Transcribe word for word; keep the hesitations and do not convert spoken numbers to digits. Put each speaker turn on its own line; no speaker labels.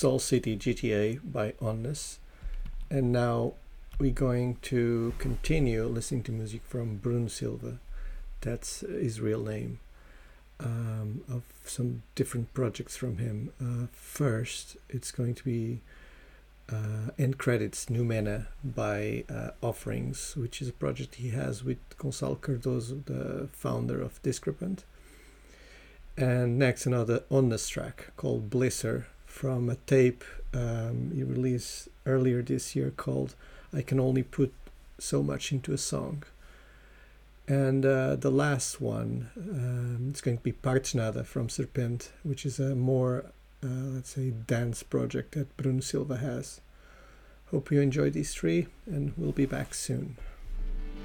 Soul City G T A by Onnes. And now we're going to continue listening to music from Bruno Silva. That's his real name. Um, of some different projects from him. Uh, first, it's going to be uh, End Credits Numena by uh, Offerings, which is a project he has with Gonçalo Cardoso, the founder of Discrepant. And next, another Onnes track called Blisser from a tape um, he released earlier this year called I Can Only Put So Much Into a Song. And uh, the last one, um, it's going to be Partes Nada from Serpente, which is a more, uh, let's say, dance project that Bruno Silva has. Hope you enjoy these three, and we'll be back soon.